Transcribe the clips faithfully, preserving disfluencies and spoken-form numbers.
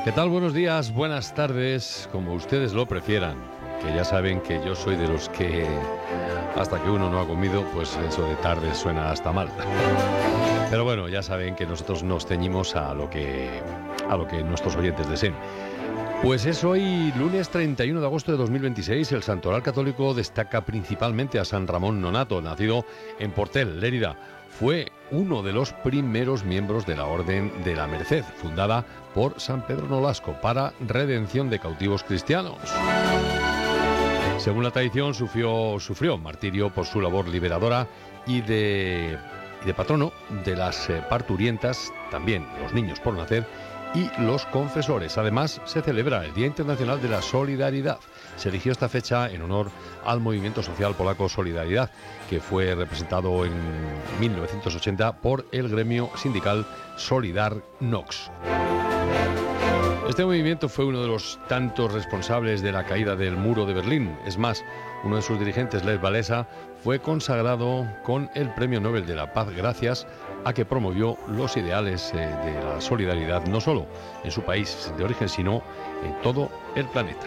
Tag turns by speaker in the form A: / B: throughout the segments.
A: ¿Qué tal? Buenos días, buenas tardes, como ustedes lo prefieran. Que ya saben que yo soy de los que hasta que uno no ha comido, pues eso de tarde suena hasta mal. Pero bueno, ya saben que nosotros nos ceñimos a lo que, a lo que nuestros oyentes deseen. Pues es hoy, lunes treinta y uno de agosto de dos mil veintiséis. El santoral católico destaca principalmente a San Ramón Nonato, nacido en Portel, Lérida. Fue uno de los primeros miembros de la Orden de la Merced, fundada por San Pedro Nolasco para redención de cautivos cristianos. Según la tradición, sufrió, sufrió martirio por su labor liberadora y de, y de patrono de las eh, parturientas, también los niños por nacer, y los confesores. Además, se celebra el Día Internacional de la Solidaridad. Se eligió esta fecha en honor al movimiento social polaco Solidaridad, que fue representado en mil novecientos ochenta por el gremio sindical Solidarność. Este movimiento fue uno de los tantos responsables de la caída del muro de Berlín. Es más, uno de sus dirigentes, Lech Walesa, fue consagrado con el Premio Nobel de la Paz gracias a que promovió los ideales eh, de la solidaridad no solo en su país de origen, sino en todo el planeta.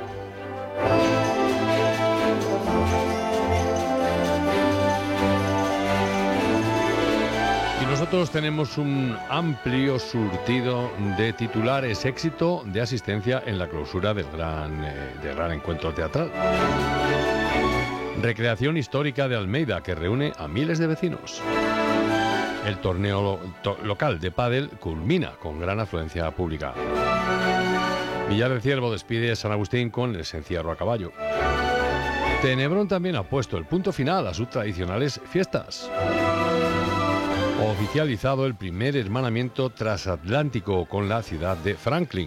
A: Y nosotros tenemos un amplio surtido de titulares, éxito de asistencia en la clausura del gran, eh, del gran encuentro teatral. Recreación histórica de Almeida que reúne a miles de vecinos. El torneo lo, to, local de pádel culmina con gran afluencia pública. Villar del Ciervo despide San Agustín con el encierro a caballo. Tenebrón también ha puesto el punto final a sus tradicionales fiestas. Oficializado el primer hermanamiento transatlántico con la ciudad de Franklin.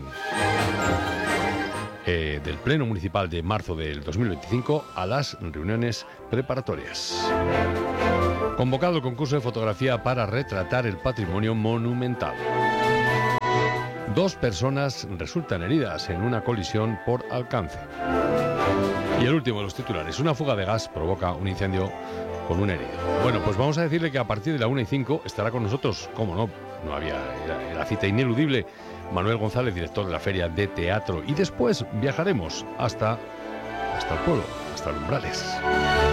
A: Eh, del Pleno Municipal de marzo del dos mil veinticinco a las reuniones preparatorias. Convocado el concurso de fotografía para retratar el patrimonio monumental. Dos personas resultan heridas en una colisión por alcance. Y el último de los titulares, una fuga de gas provoca un incendio con un herido. Bueno, pues vamos a decirle que a partir de la una y cinco estará con nosotros, como no, no había, era, era cita ineludible, Manuel González, director de la Feria de Teatro. Y después viajaremos hasta, hasta el pueblo, hasta Umbrales.